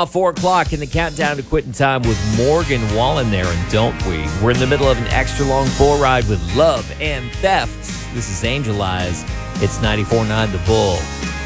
now 4 o'clock in the countdown to quitting time with Morgan Wallen there, and don't we? We're in the middle of an extra long bull ride with Love and Theft. This is Angel Eyes. It's 94.9 The Bull.